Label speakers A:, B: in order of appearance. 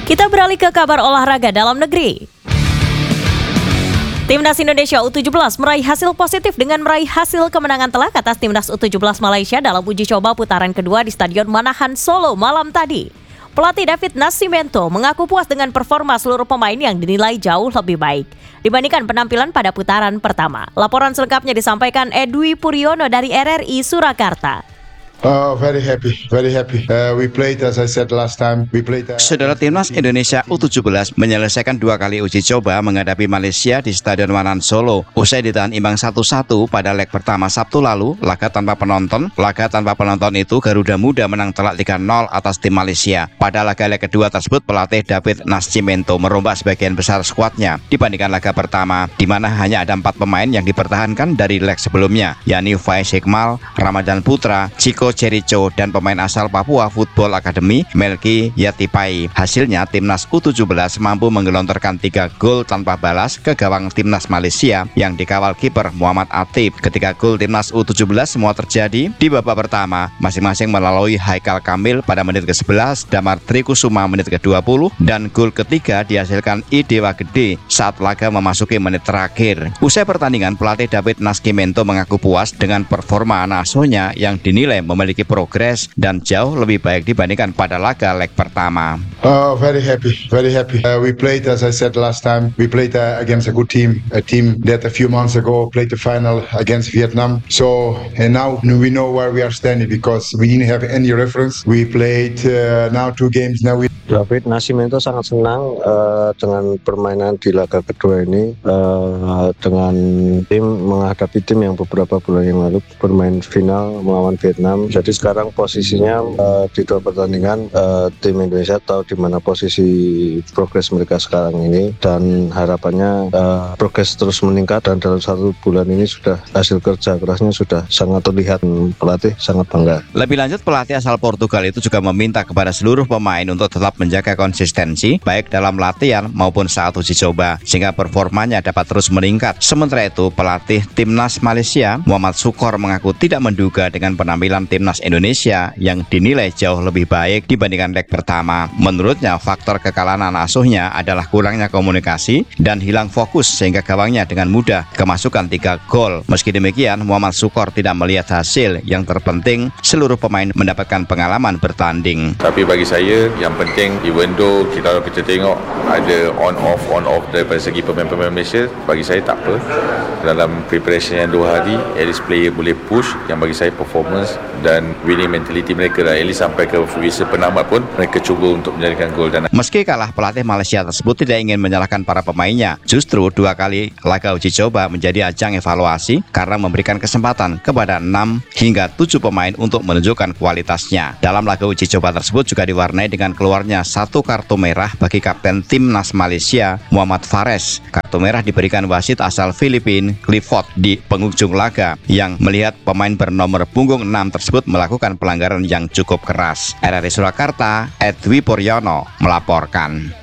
A: Kita beralih ke kabar olahraga dalam negeri. Timnas Indonesia U17 meraih hasil positif dengan meraih hasil kemenangan telak atas Timnas U17 Malaysia dalam uji coba putaran kedua di Stadion Manahan Solo malam tadi. Pelatih David Nascimento mengaku puas dengan performa seluruh pemain yang dinilai jauh lebih baik dibandingkan penampilan pada putaran pertama. Laporan selengkapnya disampaikan Edwi Puryono dari RRI Surakarta.
B: Very happy. We played, as I said last time,
C: Saudara, Timnas Indonesia U17 menyelesaikan 2 kali uji coba menghadapi Malaysia di Stadion Manahan Solo. Usai ditahan imbang 1-1 pada leg pertama Sabtu lalu, laga tanpa penonton itu Garuda Muda menang telak 3-0 atas tim Malaysia. Pada laga leg kedua tersebut, pelatih David Nascimento merombak sebagian besar skuadnya dibandingkan laga pertama, di mana hanya ada 4 pemain yang dipertahankan dari leg sebelumnya, yakni Faiz Hikmal, Ramadan Putra, Chico Jericho, dan pemain asal Papua Football Academy Melki Yatipai. Hasilnya Timnas U17 mampu menggelontorkan 3 gol tanpa balas ke gawang Timnas Malaysia yang dikawal kiper Muhammad Atib. Ketika gol Timnas U17 semua terjadi di babak pertama, masing-masing melalui Haikal Kamil pada menit ke-11, Damar Trikusuma menit ke-20, dan gol ketiga dihasilkan Idewa Gede saat laga memasuki menit terakhir. Usai pertandingan, pelatih David Nascimento mengaku puas dengan performa anak asuhnya yang dinilai memiliki progres dan jauh lebih baik dibandingkan pada laga leg pertama.
B: Very happy. We played, as I said last time, against a good team, a team that a few months ago played the final against Vietnam. So, and now we know where we are standing because we didn't have any reference. We played now 2 games. Now
D: David Nascimento sangat senang dengan permainan di laga kedua ini, dengan tim menghadapi tim yang beberapa bulan yang lalu bermain final melawan Vietnam. Jadi sekarang posisinya di 2 pertandingan tim Indonesia tahu di mana posisi progres mereka sekarang ini, dan harapannya progres terus meningkat, dan dalam 1 bulan ini sudah hasil kerja kerasnya sudah sangat terlihat. Pelatih sangat bangga.
C: Lebih lanjut, pelatih asal Portugal itu juga meminta kepada seluruh pemain untuk tetap menjaga konsistensi baik dalam latihan maupun saat uji coba sehingga performanya dapat terus meningkat. Sementara itu, pelatih Timnas Malaysia Muhammad Sukor mengaku tidak menduga dengan penampilan Timnas Indonesia yang dinilai jauh lebih baik dibandingkan leg pertama. Menurutnya, faktor kekalahan anak asuhnya adalah kurangnya komunikasi dan hilang fokus sehingga gawangnya dengan mudah kemasukan 3 gol. Meski demikian, Muhammad Sukor tidak melihat hasil. Yang terpenting, seluruh pemain mendapatkan pengalaman bertanding.
E: Tapi bagi saya, yang penting, even though kita tengok ada on-off daripada segi pemain-pemain Malaysia, bagi saya tak apa. Dalam preparation yang 2 hari, at least player boleh push, yang bagi saya performance dan winning mentality mereka lah. At least sampai ke visa penamat pun mereka cuba untuk menjadikan gol. Dan
C: meski kalah, pelatih Malaysia tersebut tidak ingin menyalahkan para pemainnya. Justru 2 kali laga uji coba menjadi ajang evaluasi karena memberikan kesempatan kepada 6 hingga 7 pemain untuk menunjukkan kualitasnya. Dalam laga uji coba tersebut juga diwarnai dengan keluarnya 1 kartu merah bagi kapten Timnas Malaysia Muhammad Fares. Kartu merah diberikan wasit asal Filipina Clifford di penghujung laga yang melihat pemain bernomor punggung 6 tersebut melakukan pelanggaran yang cukup keras. RRI Surakarta, Edwi Puryono melaporkan.